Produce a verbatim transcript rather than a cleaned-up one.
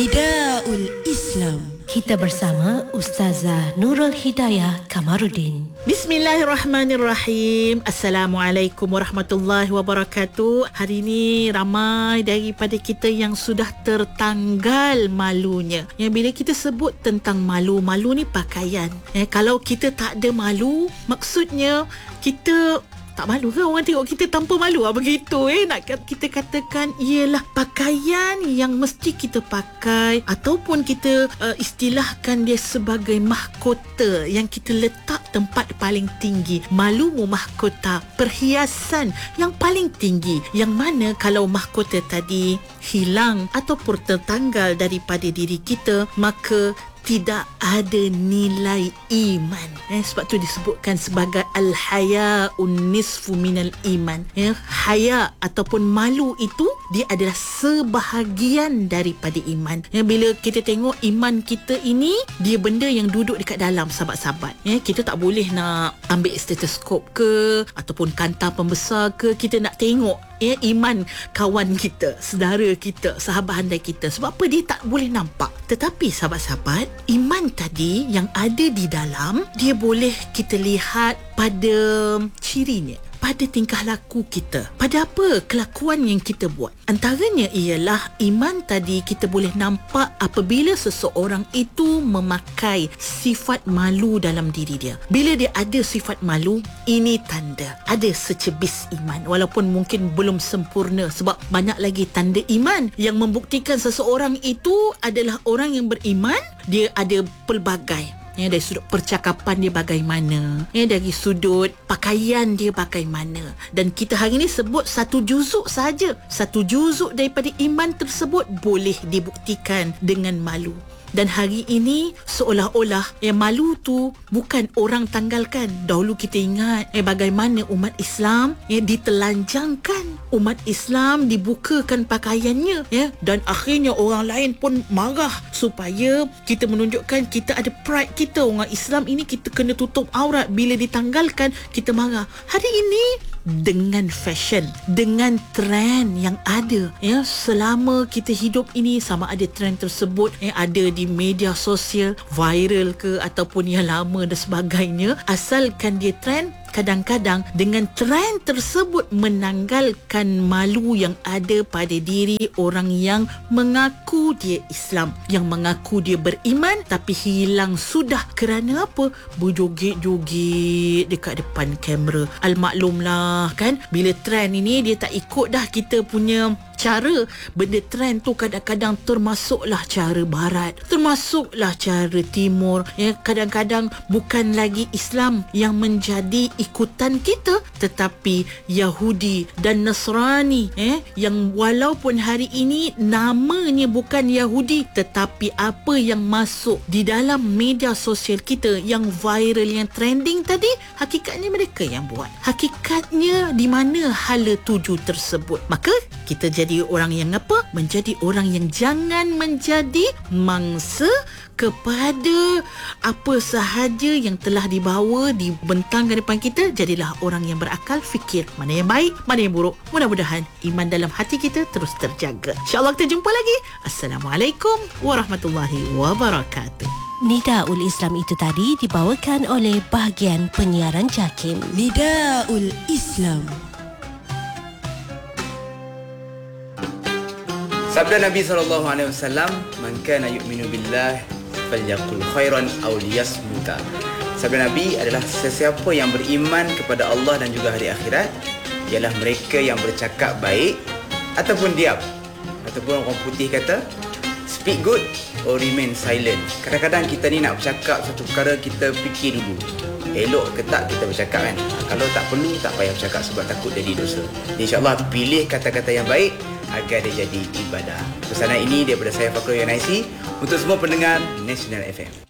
Nidaul Islam. Kita bersama Ustazah Nurul Hidayah Kamarudin. Bismillahirrahmanirrahim. Assalamualaikum warahmatullahi wabarakatuh. Hari ini ramai daripada kita yang sudah tertanggal malunya. Yang bila kita sebut tentang malu, malu ni pakaian. Eh, kalau kita tak ada malu, maksudnya kita tak malu ke orang tengok kita tanpa malu? Ah, begitu eh. Nak kita katakan ialah pakaian yang mesti kita pakai, ataupun kita uh, istilahkan dia sebagai mahkota yang kita letak tempat paling tinggi. Malumu mahkota, perhiasan yang paling tinggi, yang mana kalau mahkota tadi hilang ataupun tertanggal daripada diri kita, maka tidak ada nilai iman. Eh, sebab tu disebutkan sebagai al-haya'un nisfu minal iman. Eh, haya ataupun malu itu dia adalah sebahagian daripada iman. Eh, bila kita tengok iman kita ini, dia benda yang duduk dekat dalam, sahabat-sahabat. Eh, kita tak boleh nak ambil stetoskop ke ataupun kantar pembesar ke, kita nak tengok ya, iman kawan kita, saudara kita, sahabat handai kita. Sebab apa? Dia tak boleh nampak. Tetapi sahabat-sahabat, iman tadi yang ada di dalam, dia boleh kita lihat pada cirinya, pada tingkah laku kita, pada apa kelakuan yang kita buat. Antaranya ialah iman tadi kita boleh nampak apabila seseorang itu memakai sifat malu dalam diri dia. Bila dia ada sifat malu, ini tanda ada secebis iman, walaupun mungkin belum sempurna, sebab banyak lagi tanda iman yang membuktikan seseorang itu adalah orang yang beriman. Dia ada pelbagai, ya, dari sudut percakapan dia bagaimana, ya, dari sudut pakaian dia bagaimana. Dan kita hari ini sebut satu juzuk saja. Satu juzuk daripada iman tersebut boleh dibuktikan dengan malu. Dan hari ini seolah-olah yang malu tu bukan orang tanggalkan. Dahulu kita ingat eh, bagaimana umat Islam eh, ditelanjangkan. Umat Islam dibukakan pakaiannya, ya, dan akhirnya orang lain pun marah supaya kita menunjukkan kita ada pride kita. Orang Islam ini kita kena tutup aurat. Bila ditanggalkan kita marah. Hari ini dengan fashion, dengan trend yang ada, ya, selama kita hidup ini, sama ada trend tersebut yang ada di media sosial, viral ke ataupun yang lama dan sebagainya, asalkan dia trend, kadang-kadang dengan trend tersebut menanggalkan malu yang ada pada diri orang yang mengaku dia Islam, yang mengaku dia beriman, tapi hilang sudah. Kerana apa? Berjoget-joget dekat depan kamera. Al-maklumlah kan, bila trend ini dia tak ikut dah kita punya cara. Benda trend tu kadang-kadang termasuklah cara barat, termasuklah cara timur, ya, kadang-kadang bukan lagi Islam yang menjadi ikutan kita, tetapi Yahudi dan Nasrani, eh, yang walaupun hari ini namanya bukan Yahudi, tetapi apa yang masuk di dalam media sosial kita, yang viral, yang trending tadi, hakikatnya mereka yang buat. Hakikatnya di mana hala tuju tersebut. Maka kita jadi orang yang apa? Menjadi orang yang jangan menjadi mangsa kepada apa sahaja yang telah dibawa, dibentangkan depan kita. Jadilah orang yang berakal, fikir mana yang baik, mana yang buruk. Mudah-mudahan iman dalam hati kita terus terjaga. InsyaAllah kita jumpa lagi. Assalamualaikum warahmatullahi wabarakatuh. Nidaul Islam itu tadi dibawakan oleh bahagian penyiaran JAKIM. Nidaul Islam. Sabda Nabi sallallahu alaihi wasallam, "Man kana yu'minu billah falyaqul khairan aw liyasmuta." Sabda Nabi adalah sesiapa yang beriman kepada Allah dan juga hari akhirat ialah mereka yang bercakap baik ataupun diam. Ataupun orang putih kata, speak good or remain silent. Kadang-kadang kita ni nak bercakap satu perkara, kita fikir dulu, elok ke tak kita bercakap kan. Kalau tak perlu, tak payah bercakap sebab takut jadi dosa. InsyaAllah pilih kata-kata yang baik agar dia jadi ibadah. Pesanan ini daripada saya, Fakrul Yunaisi, untuk semua pendengar National F M.